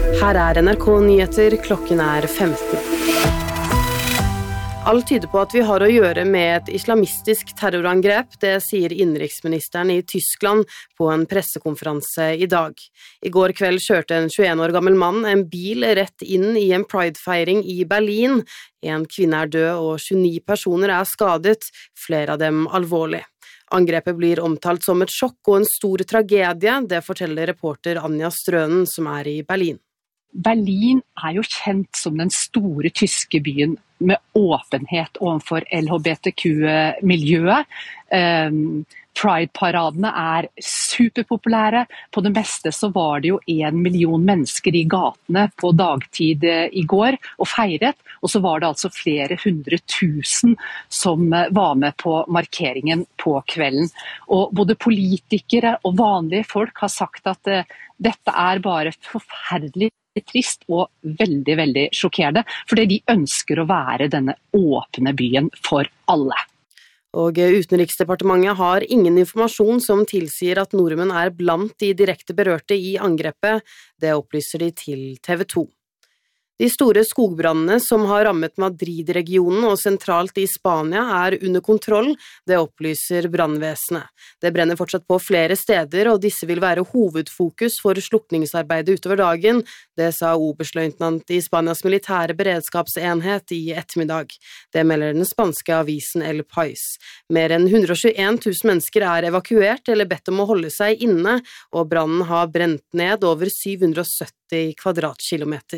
Her NRK Nyheter, klokken 15. Alt tyder på at vi har å gjøre med et islamistisk terrorangrep, det sier innenriksministeren i Tyskland på en pressekonferanse i dag. I går kveld kjørte en 21 år gammel mann en bil rett inn i en Pride-feiring i Berlin. En kvinne er død og 29 personer er skadet, flere av dem alvorlig. Angrepet blir omtalt som et sjokk og en stor tragedie, det forteller reporter Anja Strønen som er i Berlin. Berlin er jo kjent som den store tyske byen med åpenhet overfor LHBTQ-miljøet. Pride-paradene er superpopulære. På det meste så var det jo 1 million mennesker i gatene på dagtid i går og feiret, og så var det altså flere 100 000 som var med på markeringen på kvelden. Og både politikere og vanlige folk har sagt at dette er bare forferdelig trist og veldig, veldig sjokkerende, fordi de ønsker å være denne åpne byen for alle. Og Utenriksdepartementet har ingen informasjon som tilsier at nordmenn er blant de direkte berørte i angrepet, det opplyser de til TV 2. De store skogbrandene som har rammet Madrid-regionen og sentralt i Spania er under kontroll, det opplyser brannvesenet. Det brenner fortsatt på flere steder, og disse vil være hovedfokus for slukningsarbeidet utover dagen, det sa oberstløytnant i Spanias militære beredskapsenhet i ettermiddag. Det melder den spanske avisen El País. Mer enn 121 000 mennesker er evakuert eller bedt om å holde seg inne, og brannen har brent ned over 770 kvadratkilometer.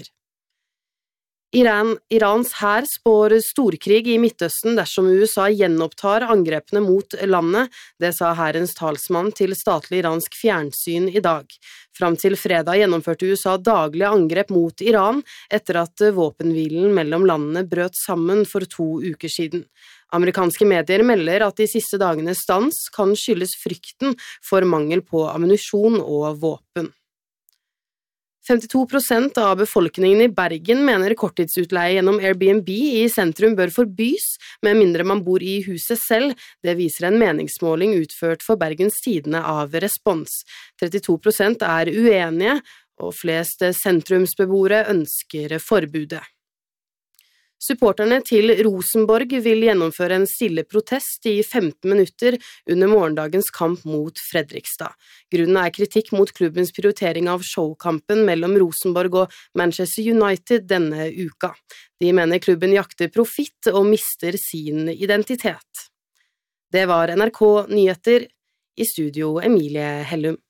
Irans hær spår storkrig i Midtøsten dersom USA gjenopptar angrepene mot landet, det sa hærens talsmann til statlig iransk fjernsyn i dag. Fram til fredag gjennomførte USA daglige angrep mot Iran etter at våpenhvilen mellom landene brøt sammen for 2 uker siden. Amerikanske medier melder at de siste dagenes stans kan skyldes frykten for mangel på ammunisjon og våpen. 52% av befolkningen i Bergen mener korttidsutleie gjennom Airbnb i sentrum bør forbys, med mindre man bor i huset selv. Det viser en meningsmåling utført for Bergens Tidende av Respons. 32% er uenige, og flest sentrumsbeboere ønsker forbudet. Supporterne til Rosenborg vil gjennomføre en stille protest i 15 minutter under morgendagens kamp mot Fredrikstad. Grunnen er kritikk mot klubbens prioritering av showkampen mellom Rosenborg og Manchester United denne uka. De mener klubben jakter profitt og mister sin identitet. Det var NRK Nyheter, i studio Emilie Hellum.